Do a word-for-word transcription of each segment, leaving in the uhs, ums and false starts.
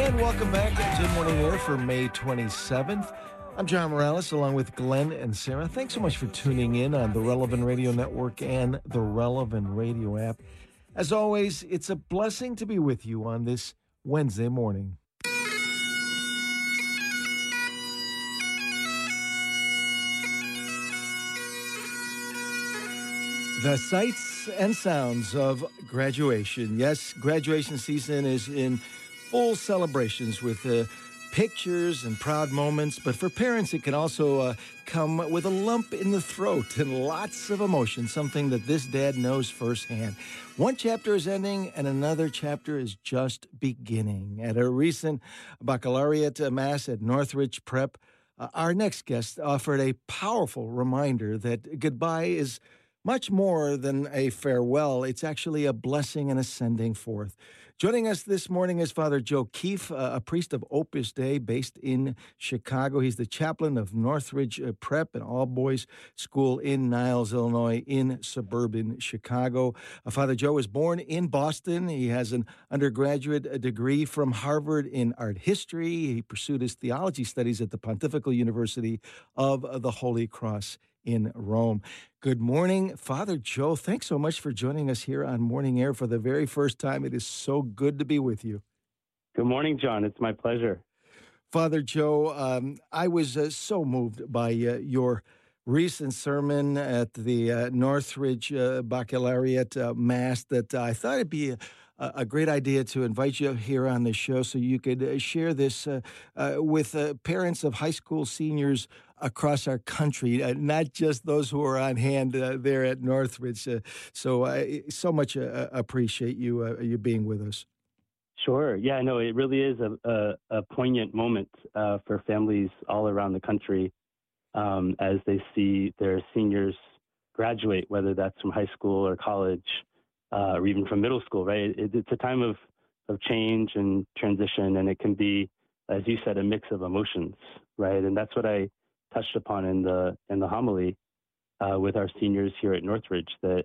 And welcome back to Morning Air for May twenty-seventh. I'm John Morales along with Glenn and Sarah. Thanks so much for tuning in on the Relevant Radio Network and the Relevant Radio app. As always, it's a blessing to be with you on this Wednesday morning. The sights and sounds of graduation. Yes, graduation season is in full celebrations with uh, pictures and proud moments. But for parents, it can also uh, come with a lump in the throat and lots of emotion, something that this dad knows firsthand. One chapter is ending and another chapter is just beginning. At a recent baccalaureate mass at Northridge Prep, uh, our next guest offered a powerful reminder that goodbye is much more than a farewell. It's actually a blessing and a sending forth. Joining us this morning is Father Joe Keefe, uh, a priest of Opus Dei based in Chicago. He's the chaplain of Northridge uh, Prep, an all-boys school in Niles, Illinois, in suburban Chicago. Uh, Father Joe was born in Boston. He has an undergraduate degree from Harvard in art history. He pursued his theology studies at the Pontifical University of the Holy Cross in Rome. Good morning, Father Joe. Thanks so much for joining us here on Morning Air for the very first time. It is so good to be with you. Good morning, John. It's my pleasure. Father Joe, um, I was uh, so moved by uh, your recent sermon at the uh, Northridge uh, Baccalaureate uh, Mass that uh, I thought it'd be a, a great idea to invite you here on the show so you could uh, share this uh, uh, with uh, parents of high school seniors across our country, uh, not just those who are on hand uh, there at Northridge. Uh, so I so much uh, appreciate you uh, you being with us. Sure. Yeah, no, it really is a, a, a poignant moment uh, for families all around the country um, as they see their seniors graduate, whether that's from high school or college uh, or even from middle school, right? It, it's a time of, of change and transition, and it can be, as you said, a mix of emotions, right? And that's what I touched upon in the in the homily uh, with our seniors here at Northridge, that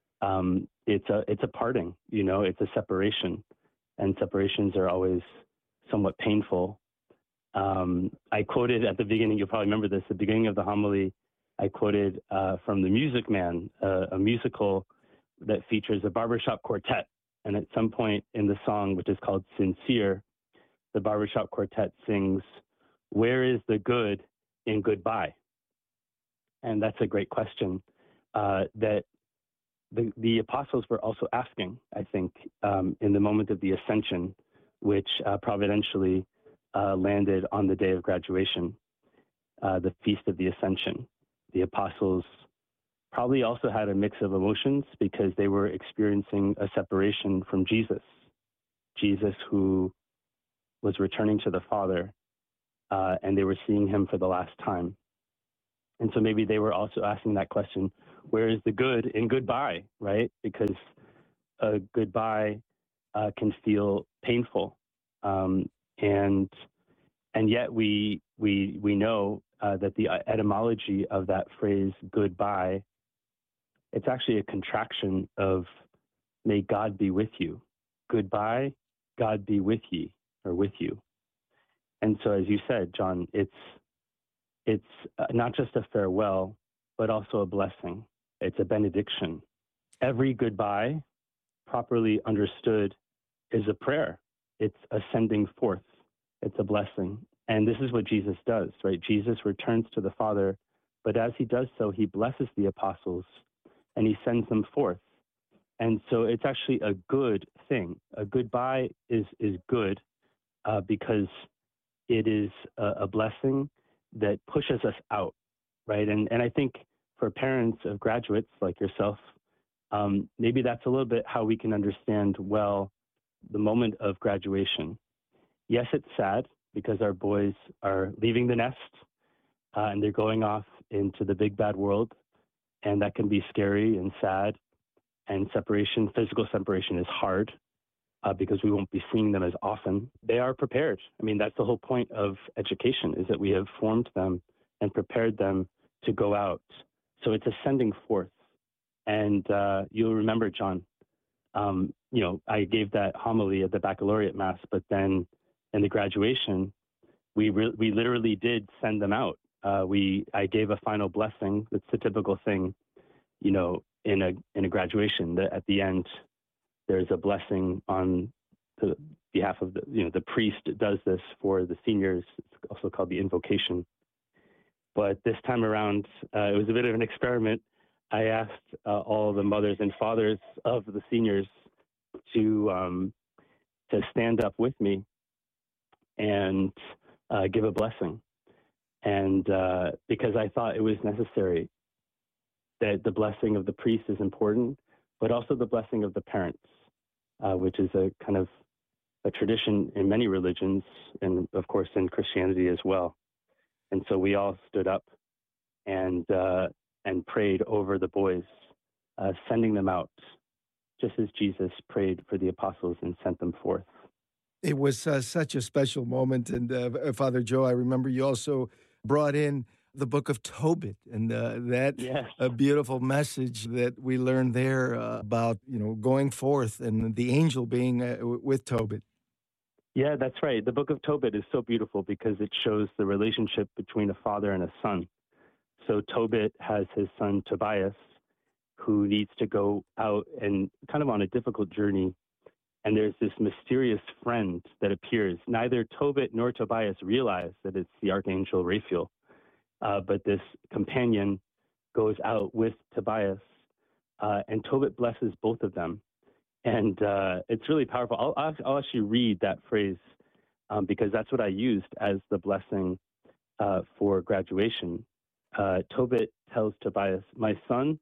um, it's a it's a parting, you know, it's a separation, and separations are always somewhat painful. Um, I quoted at the beginning, you'll probably remember this, at the beginning of the homily, I quoted uh, from The Music Man, uh, a musical that features a barbershop quartet. And at some point in the song, which is called Sincere, the barbershop quartet sings, "Where is the good in goodbye?" And that's a great question uh, that the, the apostles were also asking, I think, um, in the moment of the ascension, which uh, providentially uh, landed on the day of graduation, uh, the Feast of the Ascension. The apostles probably also had a mix of emotions because they were experiencing a separation from Jesus, Jesus who was returning to the Father, uh, and they were seeing him for the last time. And so maybe they were also asking that question, where is the good in goodbye, right? Because a goodbye uh, can feel painful. Um, and and yet we we we know uh, that the etymology of that phrase goodbye, it's actually a contraction of may God be with you. Goodbye, God be with ye, or with you. And so as you said, John, it's it's not just a farewell, but also a blessing. It's a benediction. Every goodbye, properly understood, is a prayer. It's a sending forth. It's a blessing. And this is what Jesus does, right? Jesus returns to the Father, but as he does so, he blesses the apostles and he sends them forth. And so it's actually a good thing. A goodbye is, is good uh, because it is a, a blessing that pushes us out, right? And and I think for parents of graduates like yourself, um, maybe that's a little bit how we can understand well the moment of graduation. Yes, it's sad because our boys are leaving the nest uh, and they're going off into the big bad world, and that can be scary and sad. And separation, physical separation, is hard. Uh, because we won't be seeing them as often. They are prepared. I mean, that's the whole point of education, is that we have formed them and prepared them to go out. So it's a sending forth. And uh, you'll remember, John, um, you know, I gave that homily at the baccalaureate mass, but then and the graduation, we re- we literally did send them out. Uh, we I gave a final blessing. That's the typical thing, you know, in a in a graduation. That at the end, there's a blessing on the behalf of the you know the priest does this for the seniors. It's also called the invocation. But this time around, uh, it was a bit of an experiment. I asked uh, all the mothers and fathers of the seniors to um, to stand up with me and uh, give a blessing. And uh, because I thought it was necessary, that the blessing of the priest is important, but also the blessing of the parents, uh, which is a kind of a tradition in many religions, and of course in Christianity as well. And so we all stood up and uh, and prayed over the boys, uh, sending them out, just as Jesus prayed for the apostles and sent them forth. It was uh, such a special moment. And uh, Father Joe, I remember you also brought in the book of Tobit, and uh, that Yes. a beautiful message that we learned there uh, about, you know, going forth and the angel being uh, w- with Tobit. Yeah, that's right. The book of Tobit is so beautiful because it shows the relationship between a father and a son. So Tobit has his son Tobias, who needs to go out and kind of on a difficult journey. And there's this mysterious friend that appears. Neither Tobit nor Tobias realize that it's the archangel Raphael, uh, but this companion goes out with Tobias, uh, and Tobit blesses both of them. And uh, it's really powerful. I'll, I'll, I'll actually read that phrase um, because that's what I used as the blessing uh, for graduation. Uh, Tobit tells Tobias, "My son,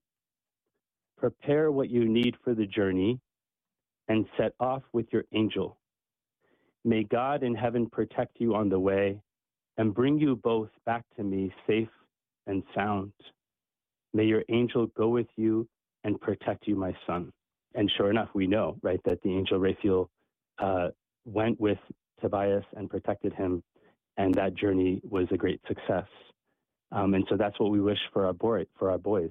prepare what you need for the journey and set off with your angel. May God in heaven protect you on the way and bring you both back to me safe and sound. May your angel go with you and protect you, my son." And sure enough, we know, right, that the angel Raphael uh, went with Tobias and protected him, and that journey was a great success. Um, and so that's what we wish for our boy, for our boys.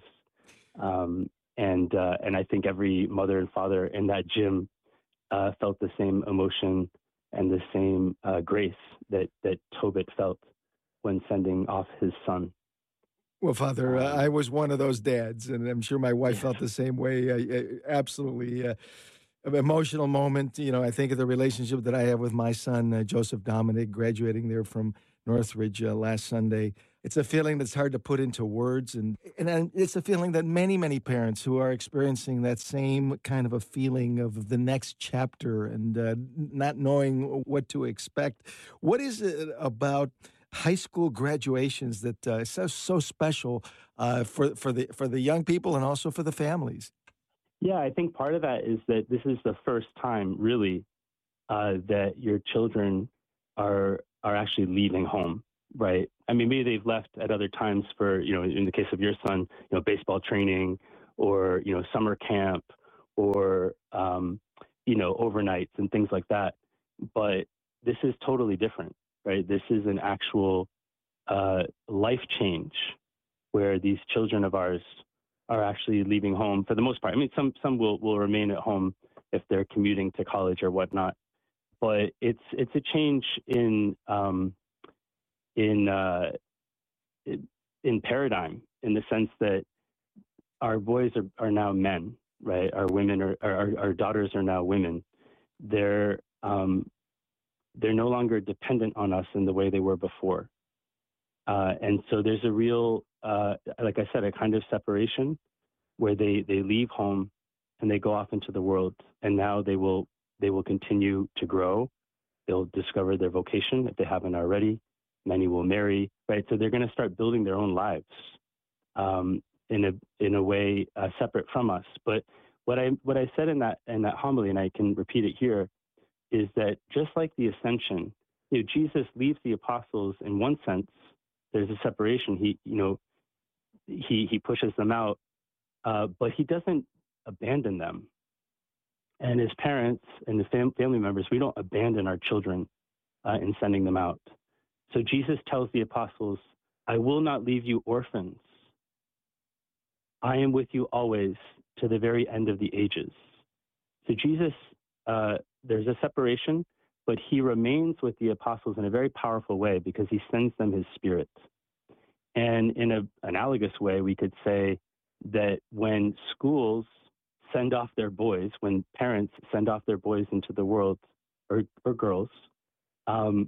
Um, and uh, and I think every mother and father in that gym uh, felt the same emotion and the same uh, grace that that Tobit felt when sending off his son. Well, Father, uh, Um, I was one of those dads, and I'm sure my wife yeah. felt the same way. Uh, uh, absolutely. Uh, an emotional moment. You know, I think of the relationship that I have with my son, uh, Joseph Dominic, graduating there from Northridge uh, last Sunday. It's a feeling that's hard to put into words. And, and uh, it's a feeling that many, many parents who are experiencing that same kind of a feeling of the next chapter and uh, not knowing what to expect. What is it about high school graduations that uh, is so, so special uh, for, for, the, for the young people and also for the families? Yeah, I think part of that is that this is the first time, really, uh, that your children are are actually leaving home, right? I mean, maybe they've left at other times for, you know, in the case of your son, you know, baseball training or, you know, summer camp or, um, you know, overnights and things like that. But this is totally different, right? This is an actual uh, life change where these children of ours are actually leaving home for the most part. I mean, some some will, will remain at home if they're commuting to college or whatnot. But it's it's a change in um, in uh, in paradigm in the sense that our boys are, are now men, right? Our women are our, our daughters are now women. They're um, they're no longer dependent on us in the way they were before, uh, and so there's a real, uh, like I said, a kind of separation where they they leave home and they go off into the world, and now they will they will continue to grow. They'll discover their vocation if they haven't already. Many will marry, right? So they're going to start building their own lives um, in a in a way uh, separate from us. But what I what I said in that in that homily, and I can repeat it here, is that just like the ascension, you know, Jesus leaves the apostles in one sense. There's a separation. He you know he he pushes them out, uh, but he doesn't abandon them. And as parents and the fam- family members, we don't abandon our children uh, in sending them out. So Jesus tells the apostles, "I will not leave you orphans. I am with you always to the very end of the ages." So Jesus, uh, there's a separation, but he remains with the apostles in a very powerful way because he sends them his Spirit. And in an analogous way, we could say that when schools send off their boys, when parents send off their boys into the world, or, or girls, um,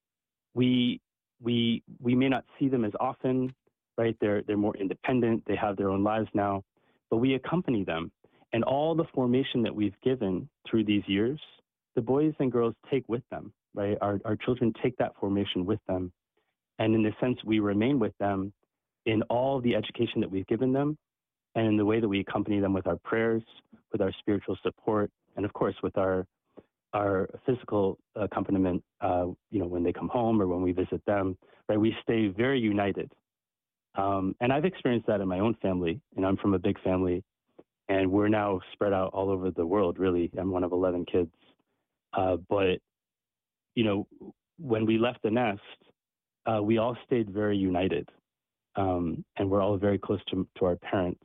we we we may not see them as often, right? They're they're more independent. They have their own lives now, but we accompany them, and all the formation that we've given through these years, the boys and girls take with them, right? Our our children take that formation with them, and in a sense, we remain with them in all the education that we've given them, and in the way that we accompany them with our prayers, with our spiritual support, and of course with our our physical accompaniment, uh, you know, when they come home or when we visit them, right? We stay very united. Um, and I've experienced that in my own family, and I'm from a big family, and we're now spread out all over the world, really. I'm one of eleven kids. Uh, but, you know, when we left the nest, uh, we all stayed very united. Um, and we're all very close to, to our parents.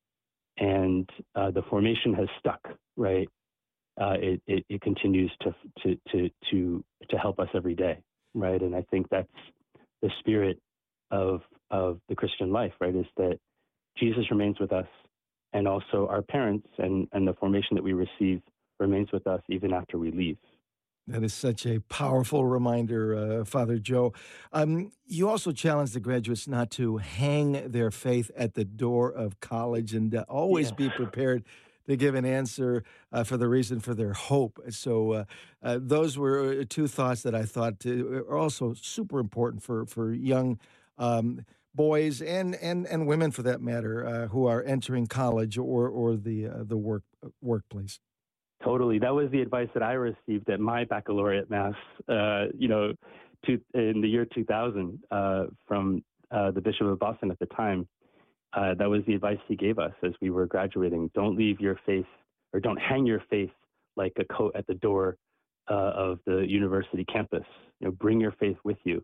And uh, the formation has stuck, right? Uh, it, it, it continues to, to, to, to, to help us every day, right? And I think that's the spirit of, of the Christian life, right? Is that Jesus remains with us, and also our parents and, and the formation that we receive remains with us even after we leave. That is such a powerful reminder, uh, Father Joe. Um, you also challenge the graduates not to hang their faith at the door of college, and uh, always Yeah. be prepared to give an answer uh, for the reason for their hope. So uh, uh, those were two thoughts that I thought uh, are also super important for, for young um, boys and, and, and women, for that matter, uh, who are entering college or, or the, uh, the work workplace. Totally. That was the advice that I received at my baccalaureate mass, uh, you know, to, in the year two thousand, uh, from uh, the Bishop of Boston at the time. Uh, that was the advice he gave us as we were graduating. Don't leave your faith, or don't hang your faith like a coat at the door uh, of the university campus. You know, bring your faith with you.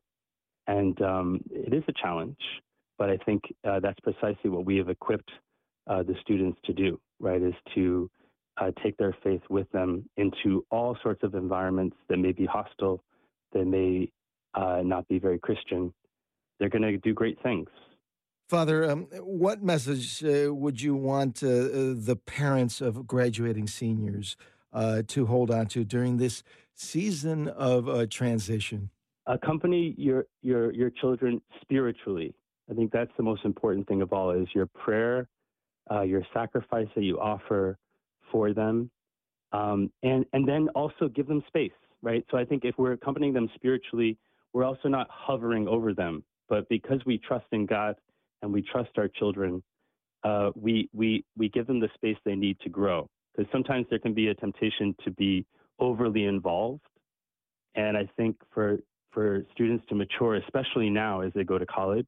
And um, it is a challenge, but I think uh, that's precisely what we have equipped uh, the students to do, right, is to uh, take their faith with them into all sorts of environments that may be hostile, that may uh, not be very Christian. They're going to do great things. Father, um, what message uh, would you want uh, uh, the parents of graduating seniors uh, to hold on to during this season of uh, transition? Accompany your, your, your children spiritually. I think that's the most important thing of all, is your prayer, uh, your sacrifice that you offer for them, um, and, and then also give them space, right? So I think if we're accompanying them spiritually, we're also not hovering over them, but because we trust in God and we trust our children, uh, we, we, we give them the space they need to grow. Because sometimes there can be a temptation to be overly involved. And I think for, for students to mature, especially now as they go to college,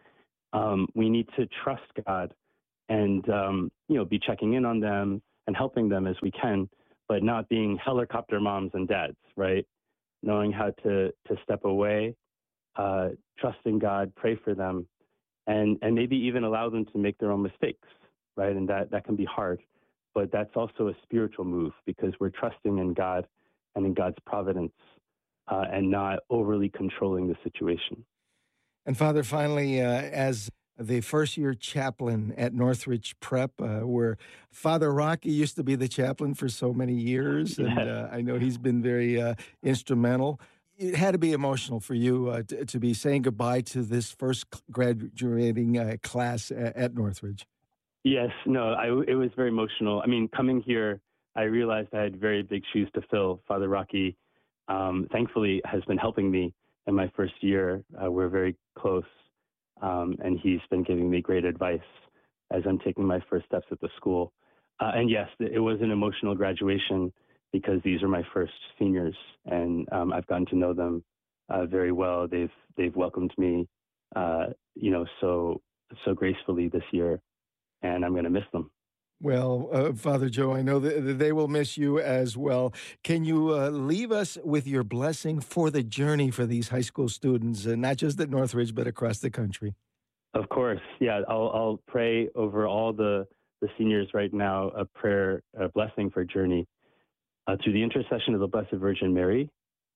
um, we need to trust God and, um, you know, be checking in on them and helping them as we can, but not being helicopter moms and dads, right? Knowing how to, to step away, uh, trust in God, pray for them, and, and maybe even allow them to make their own mistakes, right? And that, that can be hard, but that's also a spiritual move because we're trusting in God and in God's providence uh, and not overly controlling the situation. And Father, finally, uh, as the first-year chaplain at Northridge Prep, uh, where Father Rocky used to be the chaplain for so many years, and Yes. uh, I know he's been very uh, instrumental. It had to be emotional for you uh, to, to be saying goodbye to this first graduating uh, class at, at Northridge. Yes, no, I, it was very emotional. I mean, coming here, I realized I had very big shoes to fill. Father Rocky, um, thankfully, has been helping me in my first year. Uh, we're very close, um, and he's been giving me great advice as I'm taking my first steps at the school. Uh, and yes, it was an emotional graduation because these are my first seniors, and um, I've gotten to know them uh, very well. They've they've welcomed me, uh, you know, so so gracefully this year, and I'm going to miss them. Well, uh, Father Joe, I know that they will miss you as well. Can you uh, leave us with your blessing for the journey for these high school students, uh, not just at Northridge, but across the country? Of course, yeah. I'll I'll pray over all the the seniors right now. A prayer, a blessing for journey uh, through the intercession of the Blessed Virgin Mary.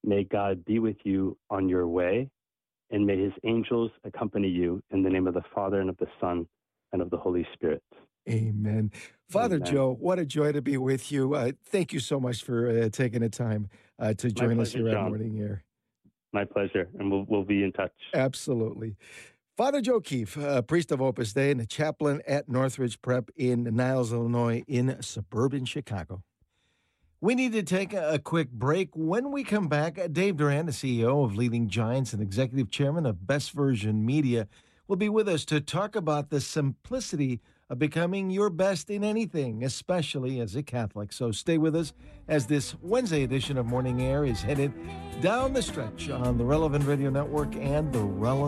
May God be with you on your way, and may his angels accompany you in the name of the Father and of the Son and of the Holy Spirit. Amen. Father Amen. Joe, what a joy to be with you. Uh, thank you so much for uh, taking the time uh, to join us pleasure, here at John. Morning Air. My pleasure, and we'll, we'll be in touch. Absolutely. Father Joe Keefe, a priest of Opus Dei and a chaplain at Northridge Prep in Niles, Illinois, in suburban Chicago. We need to take a quick break. When we come back, Dave Duran, the C E O of Leading Giants and executive chairman of Best Version Media, will be with us to talk about the simplicity of becoming your best in anything, especially as a Catholic. So stay with us as this Wednesday edition of Morning Air is headed down the stretch on the Relevant Radio Network and the Relevant